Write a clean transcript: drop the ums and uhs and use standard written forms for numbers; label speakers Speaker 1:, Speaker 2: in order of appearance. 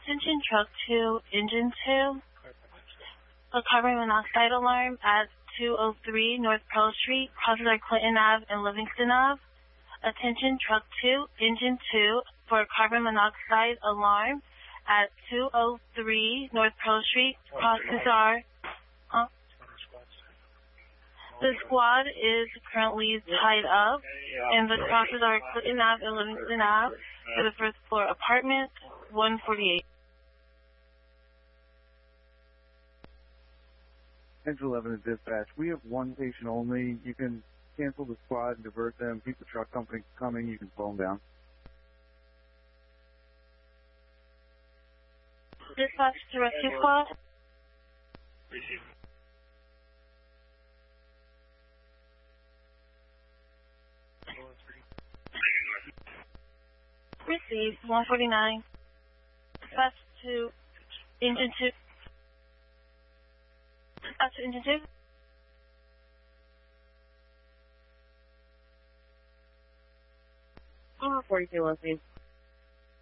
Speaker 1: Attention Truck 2, Engine 2. A carbon monoxide alarm at 203 North Pearl Street, crosses our Clinton Ave and Livingston Ave. Attention Truck 2, Engine 2, for a carbon monoxide alarm at 203 North Pearl Street, crosses our... The squad is currently tied up, and the crosses are Clinton Ave and Livingston Ave for the first floor apartment, 148.
Speaker 2: Central 11 is dispatch. We have one patient only. You can cancel the squad and divert them. Keep the truck company coming. You can slow them down.
Speaker 1: Dispatch to rescue squad.
Speaker 3: Receive.
Speaker 1: Received, 149. Dispatch to Engine 2. Dispatch to Engine 2.
Speaker 4: 42, Leslie.